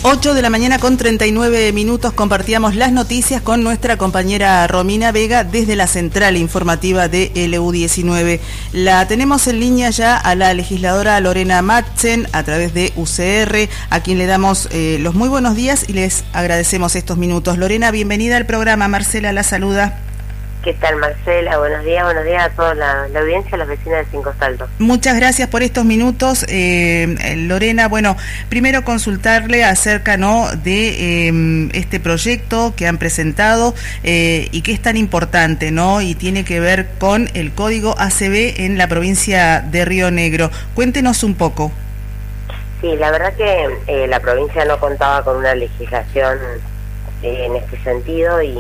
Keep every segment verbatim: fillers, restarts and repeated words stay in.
ocho de la mañana con treinta y nueve minutos compartíamos las noticias con nuestra compañera Romina Vega desde la central informativa de L U diecinueve. La tenemos en línea ya a la legisladora Lorena Madsen a través de U C R, a quien le damos eh, los muy buenos días y les agradecemos estos minutos. Lorena, bienvenida al programa. Marcela la saluda. ¿Qué tal, Marcela? Buenos días, buenos días a toda la, la audiencia, a las vecinas de Cinco Saltos. Muchas gracias por estos minutos. Eh, Lorena, bueno, primero consultarle acerca, ¿no?, de eh, este proyecto que han presentado eh, y que es tan importante, ¿no?, y tiene que ver con el Código A C V en la provincia de Río Negro. Cuéntenos un poco. Sí, la verdad que eh, la provincia no contaba con una legislación eh, en este sentido y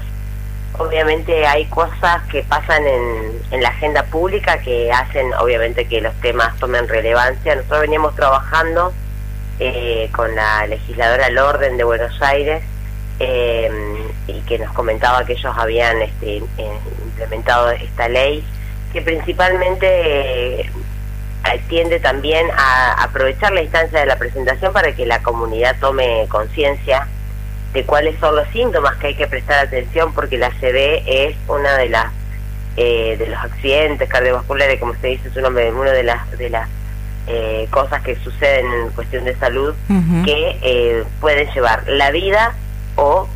obviamente hay cosas que pasan en, en la agenda pública que hacen obviamente que los temas tomen relevancia. Nosotros veníamos trabajando eh, con la legisladora del Orden de Buenos Aires eh, y que nos comentaba que ellos habían este, eh, implementado esta ley que principalmente eh, tiende también a aprovechar la instancia de la presentación para que la comunidad tome conciencia de cuáles son los síntomas que hay que prestar atención, porque la A C V es una de las eh, de los accidentes cardiovasculares, como se dice su nombre, una de las de las eh, cosas que suceden en cuestión de salud, uh-huh. que eh, pueden llevar la vida o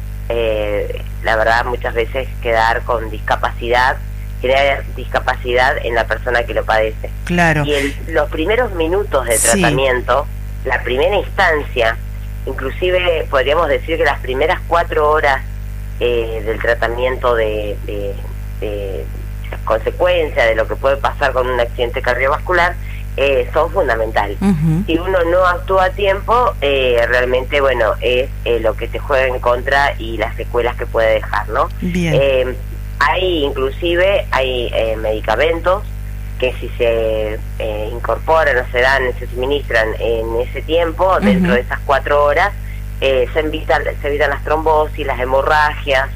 eh, la verdad muchas veces quedar con discapacidad, crear discapacidad en la persona que lo padece. Claro. Y el, los primeros minutos de tratamiento, sí. la primera instancia, inclusive podríamos decir que las primeras cuatro horas eh, del tratamiento de, de, de consecuencia de lo que puede pasar con un accidente cardiovascular eh, son fundamentales. Uh-huh. Si uno no actúa a tiempo, eh, realmente, bueno, es eh, lo que te juega en contra y las secuelas que puede dejar, ¿no? Bien. Eh, hay inclusive, hay eh, medicamentos que si se eh, incorporan o se dan, se suministran en ese tiempo, uh-huh. dentro de esas cuatro horas, eh, se evitan, se evitan las trombosis, las hemorragias,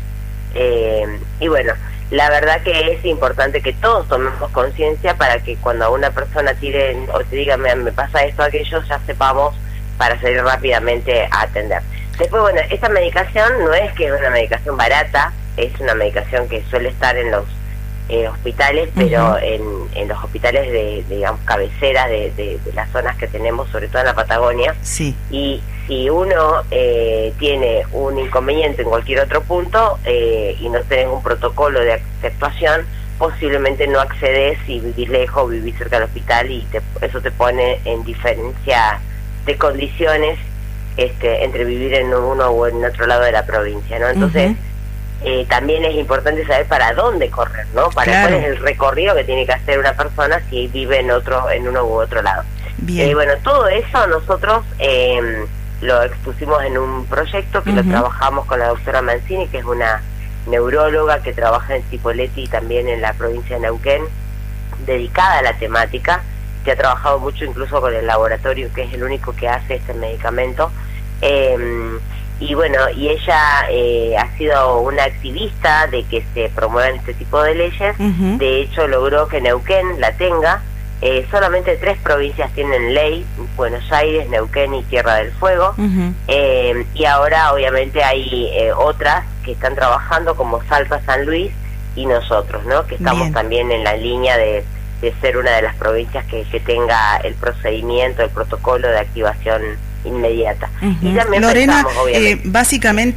eh, y bueno, la verdad que es importante que todos tomemos conciencia para que cuando a una persona tire o te diga, me, me pasa esto o aquello, ya sepamos para salir rápidamente a atender. Después, bueno, esta medicación no es que es una medicación barata, es una medicación que suele estar en los Eh, hospitales, pero uh-huh. en, en los hospitales de, de digamos, cabeceras de, de, de las zonas que tenemos, sobre todo en la Patagonia. Sí. Y si uno eh, tiene un inconveniente en cualquier otro punto eh, y no tenés un protocolo de actuación, posiblemente no accedes si vivís lejos, vivís cerca del hospital y te, eso te pone en diferencia de condiciones este, entre vivir en uno o en otro lado de la provincia, ¿no? Entonces, uh-huh. Eh, también es importante saber para dónde correr, ¿no? Para claro. cuál es el recorrido que tiene que hacer una persona si vive en otro, en uno u otro lado. Bien. Eh, bueno, todo eso nosotros eh, lo expusimos en un proyecto que uh-huh. lo trabajamos con la doctora Mancini, que es una neuróloga que trabaja en Cipolletti y también en la provincia de Neuquén, dedicada a la temática, que ha trabajado mucho incluso con el laboratorio, que es el único que hace este medicamento. Eh, Y bueno, y ella eh, ha sido una activista de que se promuevan este tipo de leyes. Uh-huh. De hecho, logró que Neuquén la tenga. Eh, solamente tres provincias tienen ley: Buenos Aires, Neuquén y Tierra del Fuego. Uh-huh. Eh, y ahora, obviamente, hay eh, otras que están trabajando, como Salta, San Luis y nosotros, ¿no? Que estamos Bien. también en la línea de, de ser una de las provincias que, que tenga el procedimiento, el protocolo de activación inmediata. Uh-huh. Y también Lorena, pensamos, obviamente, eh, básicamente